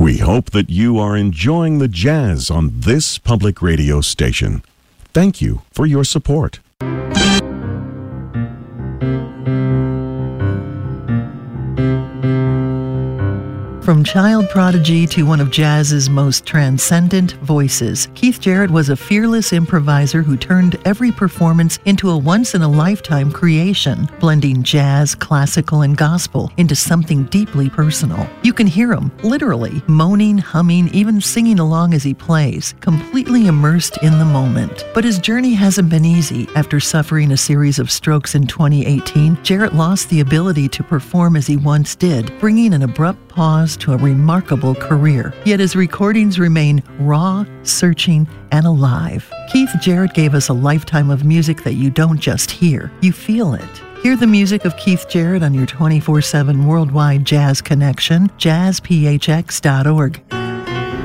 We hope that you are enjoying the jazz on this public radio station. Thank you for your support. From child prodigy to one of jazz's most transcendent voices, Keith Jarrett was a fearless improviser who turned every performance into a once-in-a-lifetime creation, blending jazz, classical, and gospel into something deeply personal. You can hear him, literally, moaning, humming, even singing along as he plays, completely immersed in the moment. But his journey hasn't been easy. After suffering a series of strokes in 2018, Jarrett lost the ability to perform as he once did, bringing an abrupt pause to a remarkable career. Yet his recordings remain raw, searching, and alive. Keith Jarrett gave us a lifetime of music that you don't just hear, you feel it. Hear the music of Keith Jarrett on your 24/7 worldwide jazz connection, jazzphx.org.